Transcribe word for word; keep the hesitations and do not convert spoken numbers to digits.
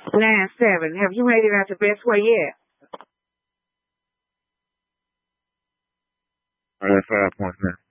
Nine seven. Have you made it out the best way yet? I got five points now.